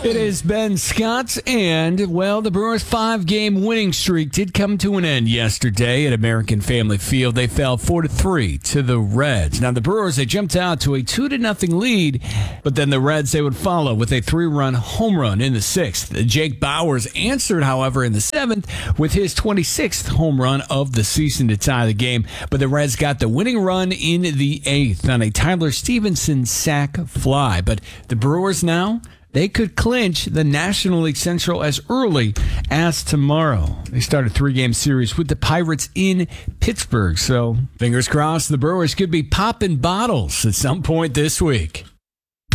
It is Ben Scott, and, well, the Brewers' 5-game winning streak did come to an end yesterday at American Family Field. They fell 4-3 to the Reds. Now, the Brewers, they jumped out to a 2-0 lead, but then the Reds, they would follow with a 3-run home run in the 6th. Jake Bauers answered, however, in the 7th with his 26th home run of the season to tie the game, but the Reds got the winning run in the 8th on a Tyler Stevenson sac fly. But the Brewers now, they could clinch the National League Central as early as tomorrow. They start a 3-game series with the Pirates in Pittsburgh. So, fingers crossed, the Brewers could be popping bottles at some point this week.